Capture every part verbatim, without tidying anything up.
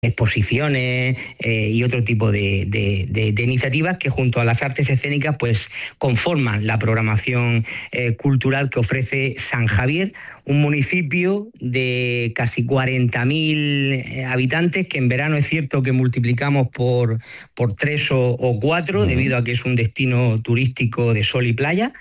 exposiciones eh, y otro tipo de, de, de, de iniciativas que junto a las artes escénicas pues conforman la programación eh, cultural que ofrece San Javier, un municipio de casi cuarenta mil habitantes que en verano es cierto que multiplicamos por, por tres o, o cuatro, uh-huh. debido a que es un destino turístico de sol y playa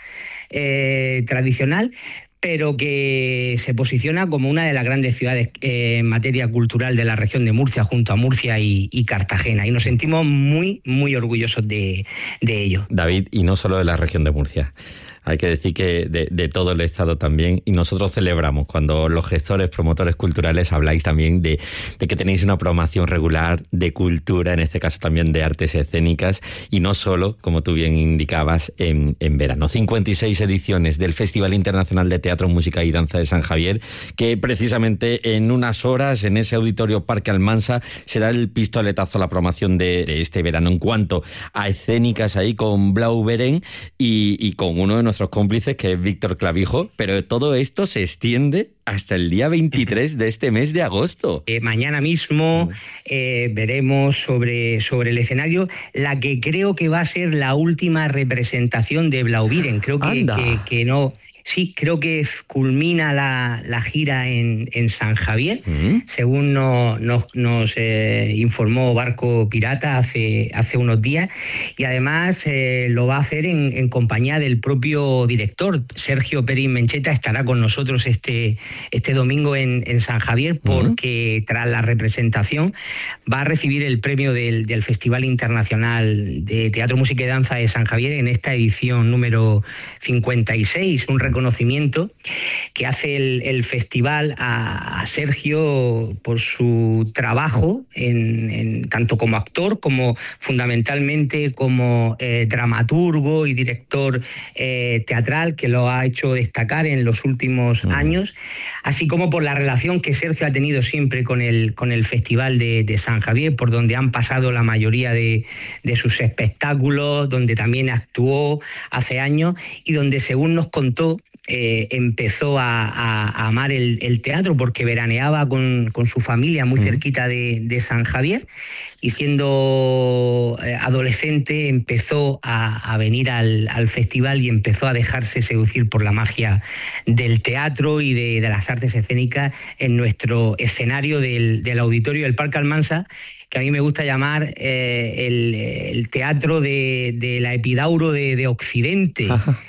eh, tradicional, pero que se posiciona como una de las grandes ciudades eh, en materia cultural de la región de Murcia, junto a Murcia y, y Cartagena. Y nos sentimos muy, muy orgullosos de, de ello. David, y no solo de la región de Murcia. Hay que decir que de, de todo el Estado también, y nosotros celebramos cuando los gestores, promotores culturales habláis también de, de que tenéis una programación regular de cultura, en este caso también de artes escénicas, y no solo, como tú bien indicabas, en, en verano. cincuenta y seis ediciones del Festival Internacional de Teatro, Música y Danza de San Javier, que precisamente en unas horas, en ese auditorio Parque Almansa, será el pistoletazo a la programación de, de este verano. En cuanto a escénicas, ahí con Blau Beren y, y con uno de nuestros cómplices, que es Víctor Clavijo, pero todo esto se extiende hasta el día veintitrés de este mes de agosto. Eh, mañana mismo eh, veremos sobre, sobre el escenario la que creo que va a ser la última representación de Blau Beren. Creo que, que, que no... Sí, creo que culmina la, la gira en, en San Javier, uh-huh. según no, nos, nos eh, informó Barco Pirata hace, hace unos días, y además eh, lo va a hacer en, en compañía del propio director. Sergio Perín Mencheta estará con nosotros este, este domingo en, en San Javier, porque uh-huh. tras la representación va a recibir el premio del, del Festival Internacional de Teatro, Música y Danza de San Javier en esta edición número cincuenta y seis, un reconocimiento que hace el, el festival a, a Sergio por su trabajo en, en, tanto como actor como fundamentalmente como eh, dramaturgo y director eh, teatral, que lo ha hecho destacar en los últimos uh-huh. años, así como por la relación que Sergio ha tenido siempre con el, con el Festival de, de San Javier, por donde han pasado la mayoría de, de sus espectáculos, donde también actuó hace años y donde, según nos contó, Eh, empezó a, a, a amar el, el teatro porque veraneaba con, con su familia muy cerquita de, de San Javier, y siendo eh, adolescente empezó a, a venir al, al festival y empezó a dejarse seducir por la magia del teatro y de, de las artes escénicas en nuestro escenario del, del auditorio del Parque Almansa, que a mí me gusta llamar eh, el, el teatro de, de la Epidauro de, de Occidente.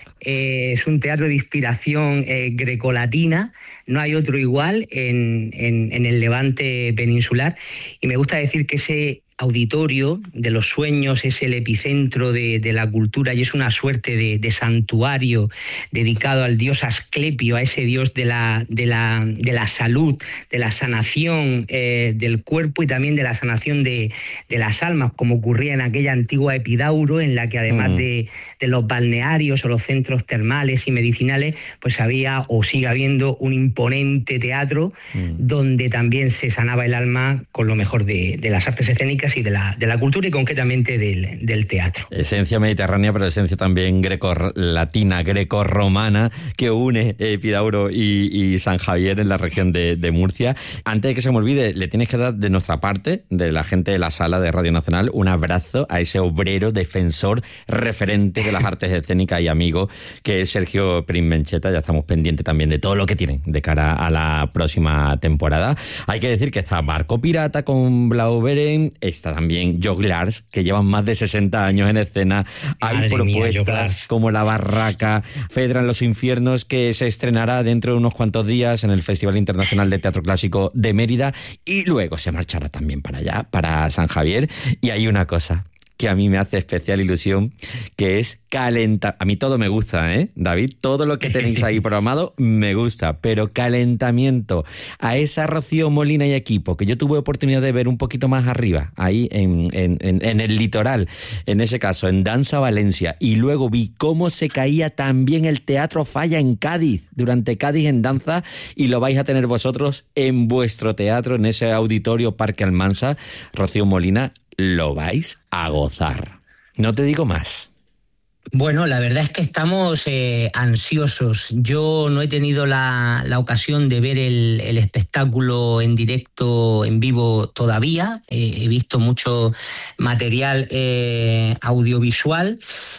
Eh, es un teatro de inspiración eh, grecolatina, no hay otro igual en, en, en el Levante peninsular, y me gusta decir que ese auditorio de los sueños es el epicentro de, de la cultura y es una suerte de, de santuario dedicado al dios Asclepio, a ese dios de la, de la, de la salud, de la sanación eh, del cuerpo y también de la sanación de, de las almas, como ocurría en aquella antigua Epidauro, en la que además mm. de, de los balnearios o los centros termales y medicinales, pues había o sigue habiendo un imponente teatro mm. donde también se sanaba el alma con lo mejor de, de las artes escénicas y de la, de la cultura y concretamente del, del teatro. Esencia mediterránea, pero esencia también greco-latina, greco-romana, que une Epidauro y, y San Javier en la región de, de Murcia. Antes de que se me olvide, le tienes que dar de nuestra parte, de la gente de la sala de Radio Nacional, un abrazo a ese obrero, defensor, referente de las artes escénicas y amigo, que es Sergio Perín Mencheta. Ya estamos pendientes también de todo lo que tienen de cara a la próxima temporada. Hay que decir que está Barco Pirata con Blau Beren, está también Joglars, que llevan más de sesenta años en escena. Hay Madre propuestas mía, como La Barraca, Fedra en los Infiernos, que se estrenará dentro de unos cuantos días en el Festival Internacional de Teatro Clásico de Mérida, y luego se marchará también para allá, para San Javier. Y hay una cosa que a mí me hace especial ilusión, que es calentar. A mí todo me gusta, ¿eh, David? Todo lo que tenéis ahí programado me gusta, pero calentamiento a esa Rocío Molina y equipo, que yo tuve oportunidad de ver un poquito más arriba, ahí en, en, en, en el litoral, en ese caso, en Danza Valencia, y luego vi cómo se caía también el Teatro Falla en Cádiz, durante Cádiz en Danza, y lo vais a tener vosotros en vuestro teatro, en ese auditorio Parque Almansa. Rocío Molina, lo vais a gozar. No te digo más. Bueno, la verdad es que estamos eh, ansiosos. Yo no he tenido la, la ocasión de ver el, el espectáculo en directo, en vivo todavía. Eh, he visto mucho material eh, audiovisual.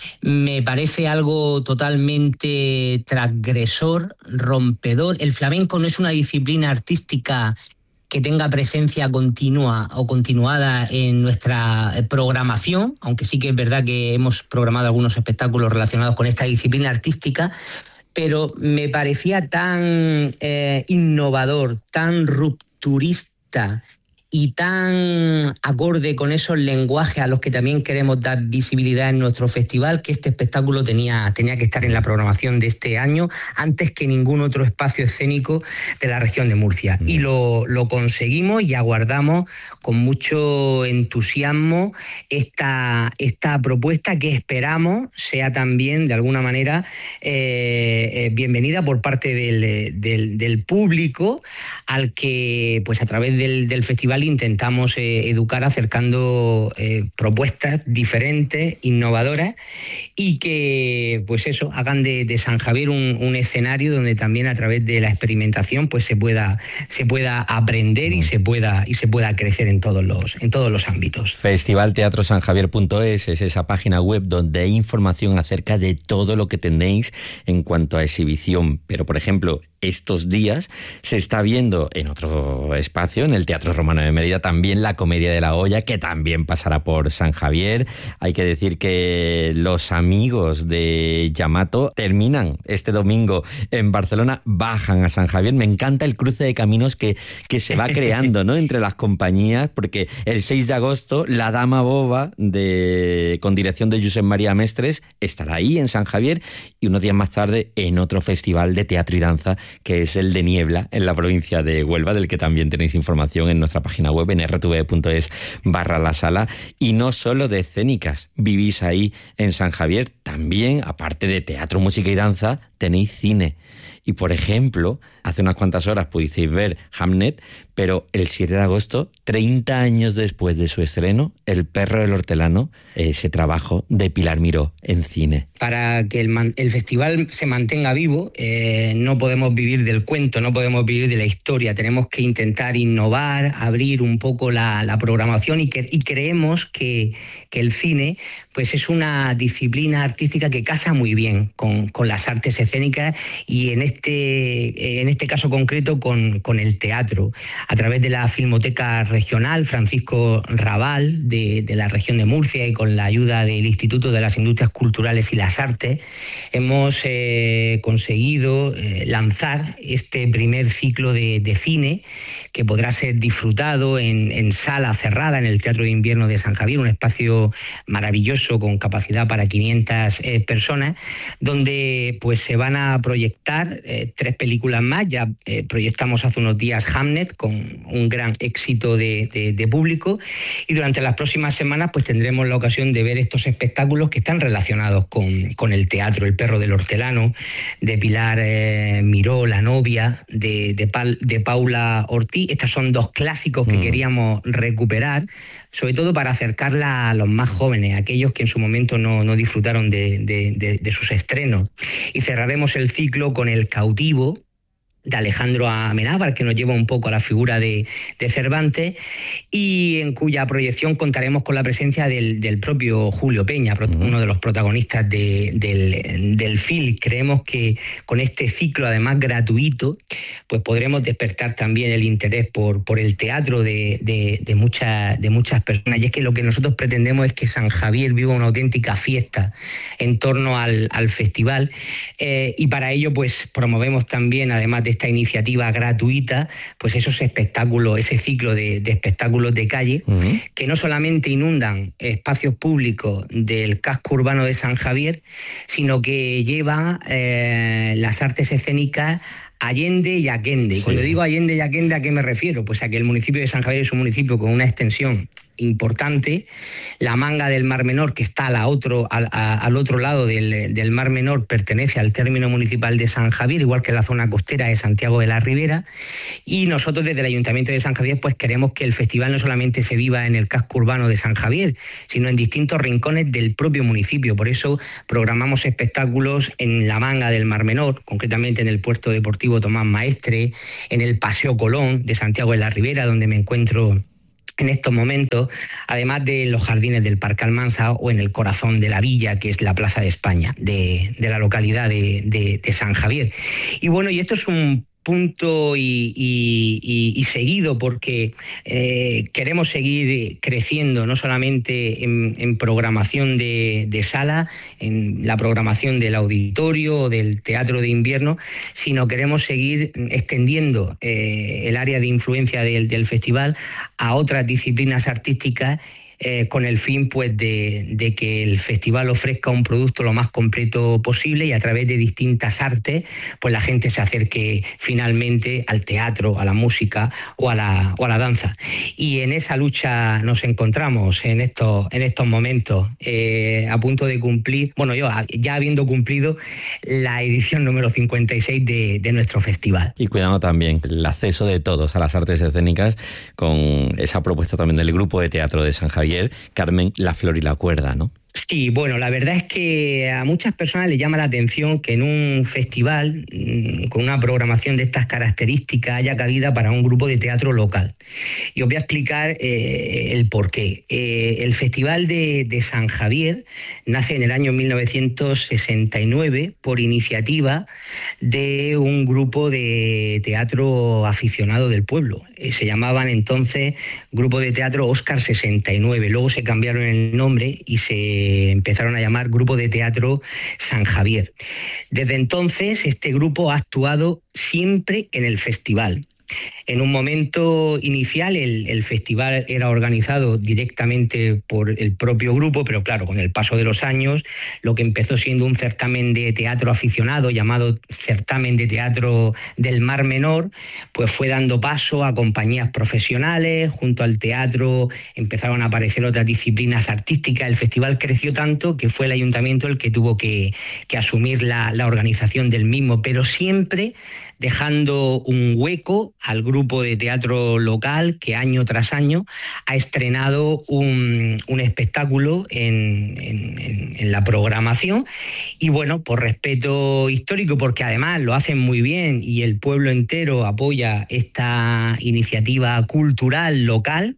Me parece algo totalmente transgresor, rompedor. El flamenco no es una disciplina artística que tenga presencia continua o continuada en nuestra programación, aunque sí que es verdad que hemos programado algunos espectáculos relacionados con esta disciplina artística, pero me parecía tan eh, innovador, tan rupturista y tan acorde con esos lenguajes a los que también queremos dar visibilidad en nuestro festival, que este espectáculo tenía, tenía que estar en la programación de este año antes que ningún otro espacio escénico de la región de Murcia. Mm. Y lo, lo conseguimos y aguardamos con mucho entusiasmo esta, esta propuesta que esperamos sea también, de alguna manera, eh, eh, bienvenida por parte del, del, del público, al que, pues a través del, del festival intentamos eh, educar acercando eh, propuestas diferentes, innovadoras, y que, pues eso, hagan de, de San Javier un, un escenario donde también a través de la experimentación pues se pueda, se pueda aprender y se pueda, y se pueda crecer en todos los, en todos los ámbitos. festival teatro san javier punto es es esa página web donde hay información acerca de todo lo que tenéis en cuanto a exhibición. Pero, por ejemplo, estos días se está viendo en otro espacio, en el Teatro Romano de Mérida, también la Comedia de la Olla, que también pasará por San Javier. Hay que decir que los amigos de Yamato terminan este domingo en Barcelona, bajan a San Javier. Me encanta el cruce de caminos que, que se va creando, ¿no?, entre las compañías, porque el seis de agosto La Dama Boba, de, con dirección de Josep María Mestres, estará ahí en San Javier, y unos días más tarde en otro festival de teatro y danza, que es el de Niebla, en la provincia de Huelva, del que también tenéis información en nuestra página web, en erre te ve punto es barra la sala. Y no solo de escénicas vivís ahí en San Javier, también, aparte de teatro, música y danza, tenéis cine. Y, por ejemplo, hace unas cuantas horas pudisteis ver Hamnet, pero el siete de agosto, treinta años después de su estreno, El perro del hortelano, ese trabajo de Pilar Miró en cine. Para que el, man, el festival se mantenga vivo, eh, no podemos vivir del cuento, no podemos vivir de la historia, tenemos que intentar innovar, abrir un poco la, la programación, y, que, y creemos que, que el cine pues es una disciplina artística que casa muy bien con, con las artes escénicas, y en este, en este caso concreto con, con el teatro. A través de la Filmoteca Regional Francisco Rabal de, de la región de Murcia, y con la ayuda del Instituto de las Industrias Culturales y las Artes, hemos eh, conseguido eh, lanzar este primer ciclo de, de cine, que podrá ser disfrutado en, en sala cerrada en el Teatro de Invierno de San Javier, un espacio maravilloso con capacidad para quinientas eh, personas, donde pues se van a proyectar eh, tres películas más. Ya eh, proyectamos hace unos días Hamnet, con un gran éxito de, de, de público, y durante las próximas semanas pues tendremos la ocasión de ver estos espectáculos que están relacionados con, con el teatro. El perro del hortelano, de Pilar eh, Miró, La novia, de, de, Pal, de Paula Ortiz. Estos son dos clásicos que mm. queríamos recuperar, sobre todo para acercarla a los más jóvenes, aquellos que en su momento no, no disfrutaron de, de, de, de sus estrenos. Y cerraremos el ciclo con El cautivo, de Alejandro Amenábar, que nos lleva un poco a la figura de, de Cervantes, y en cuya proyección contaremos con la presencia del, del propio Julio Peña, uh-huh. uno de los protagonistas de, del, del film. Creemos que con este ciclo, además gratuito, pues podremos despertar también el interés por, por el teatro de, de, de, muchas, de muchas personas. Y es que lo que nosotros pretendemos es que San Javier viva una auténtica fiesta en torno al, al festival, eh, y para ello pues promovemos también, además de esta iniciativa gratuita, pues esos espectáculos, ese ciclo de, de espectáculos de calle, uh-huh. que no solamente inundan espacios públicos del casco urbano de San Javier, sino que lleva eh, las artes escénicas Allende y Aquende. Sí. Y cuando digo Allende y Aquende, ¿a qué me refiero? Pues a que el municipio de San Javier es un municipio con una extensión importante. La Manga del Mar Menor, que está a la otro, a, a, al otro lado del, del Mar Menor, pertenece al término municipal de San Javier, igual que la zona costera de Santiago de la Ribera, y nosotros desde el Ayuntamiento de San Javier pues queremos que el festival no solamente se viva en el casco urbano de San Javier, sino en distintos rincones del propio municipio. Por eso programamos espectáculos en la Manga del Mar Menor, concretamente en el Puerto Deportivo Tomás Maestre, en el Paseo Colón de Santiago de la Ribera, donde me encuentro en estos momentos, además de los jardines del Parque Almansa o en el corazón de la villa, que es la Plaza de España, de, de la localidad de, de, de San Javier. Y bueno, y esto es un punto y, y, y, y seguido porque eh, queremos seguir creciendo no solamente en, en programación de, de sala, en la programación del auditorio o del teatro de invierno, sino queremos seguir extendiendo eh, el área de influencia del, del festival a otras disciplinas artísticas, Eh, con el fin pues de, de que el festival ofrezca un producto lo más completo posible y a través de distintas artes pues la gente se acerque finalmente al teatro, a la música o a la, o a la danza. Y en esa lucha nos encontramos en estos, en estos momentos, eh, a punto de cumplir, bueno, yo ya habiendo cumplido la edición número cincuenta y seis de, de nuestro festival. Y cuidando también el acceso de todos a las artes escénicas con esa propuesta también del grupo de teatro de San Javier, Carmen, La Flor y la Cuerda, ¿no? Sí, bueno, la verdad es que a muchas personas les llama la atención que en un festival con una programación de estas características haya cabida para un grupo de teatro local. Y os voy a explicar eh, el porqué. Eh, el Festival de, de San Javier nace en el año mil novecientos sesenta y nueve por iniciativa de un grupo de teatro aficionado del pueblo. Eh, se llamaban entonces Grupo de Teatro Óscar sesenta y nueve. Luego se cambiaron el nombre y se empezaron a llamar Grupo de Teatro San Javier. Desde entonces, este grupo ha actuado siempre en el festival. En un momento inicial el, el festival era organizado directamente por el propio grupo, pero claro, con el paso de los años, lo que empezó siendo un certamen de teatro aficionado llamado Certamen de Teatro del Mar Menor, pues fue dando paso a compañías profesionales. Junto al teatro empezaron a aparecer otras disciplinas artísticas. El festival creció tanto que fue el ayuntamiento el que tuvo que, que asumir la, la organización del mismo, pero siempre dejando un hueco al grupo de teatro local que año tras año ha estrenado un, un espectáculo en, en, en la programación. Y bueno, por respeto histórico, porque además lo hacen muy bien y el pueblo entero apoya esta iniciativa cultural local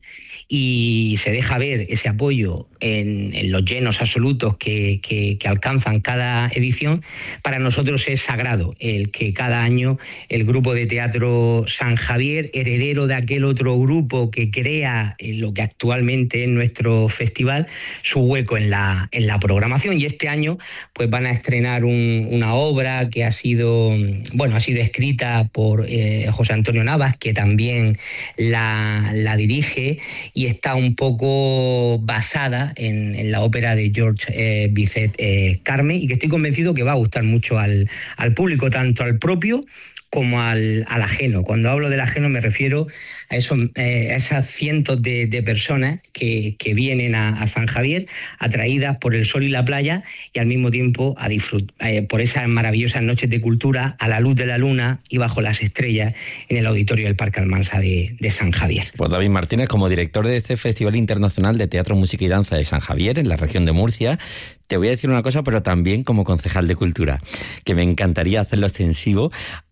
y se deja ver ese apoyo en, en los llenos absolutos que, que, que alcanzan cada edición, para nosotros es sagrado el que cada año el grupo de teatro San Javier, heredero de aquel otro grupo que crea lo que actualmente es nuestro festival, su hueco en la, en la programación. Y este año pues van a estrenar un, una obra que ha sido, bueno, ha sido escrita por eh, José Antonio Navas, que también la, la dirige, y está un poco basada en, en la ópera de George eh, Bizet eh, Carmen, y que estoy convencido que va a gustar mucho al, al público, tanto al propio como al, al ajeno. Cuando hablo del ajeno me refiero a, esos, eh, a esas cientos de, de personas que, que vienen a, a San Javier atraídas por el sol y la playa y al mismo tiempo a disfrutar eh, por esas maravillosas noches de cultura a la luz de la luna y bajo las estrellas en el auditorio del Parque Almansa de, de San Javier. Pues David Martínez, como director de este Festival Internacional de Teatro, Música y Danza de San Javier en la región de Murcia, te voy a decir una cosa, pero también como concejal de cultura, que me encantaría hacerlo extensivo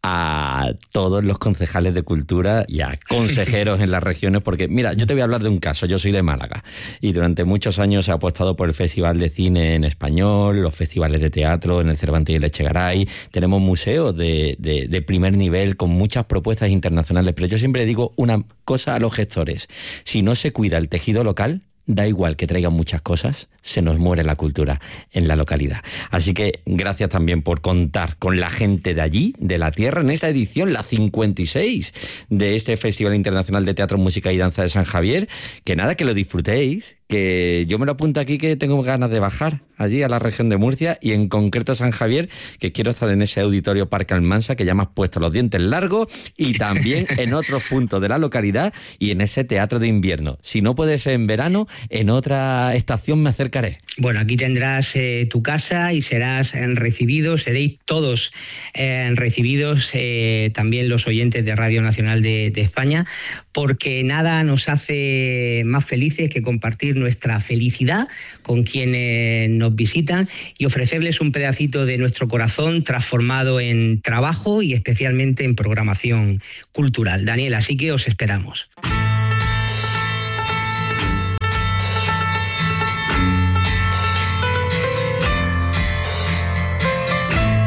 a todos los concejales de cultura y a consejeros en las regiones, porque mira, yo te voy a hablar de un caso. Yo soy de Málaga y durante muchos años he apostado por el Festival de Cine en español, los festivales de teatro en el Cervantes y el Echegaray. Tenemos museos de, de, de primer nivel con muchas propuestas internacionales, pero yo siempre digo una cosa a los gestores: si no se cuida el tejido local, da igual que traigan muchas cosas, se nos muere la cultura en la localidad. Así que gracias también por contar con la gente de allí, de la tierra, en esta edición, la cincuenta y seis de este Festival Internacional de Teatro, Música y Danza de San Javier. Que nada, que lo disfrutéis, que yo me lo apunto aquí, que tengo ganas de bajar allí a la región de Murcia y en concreto a San Javier, que quiero estar en ese auditorio Parque Almansa que ya me has puesto los dientes largos, y también en otros puntos de la localidad y en ese teatro de invierno. Si no puede ser en verano, en otra estación me acercaré. Bueno, aquí tendrás eh, tu casa y serás eh, recibido, seréis todos eh, recibidos, eh, también los oyentes de Radio Nacional de, de España, porque nada nos hace más felices que compartir nuestra felicidad con quienes nos visitan y ofrecerles un pedacito de nuestro corazón transformado en trabajo y especialmente en programación cultural. Daniel, así que os esperamos.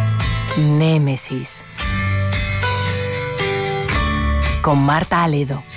Némesis con Marta Aledo.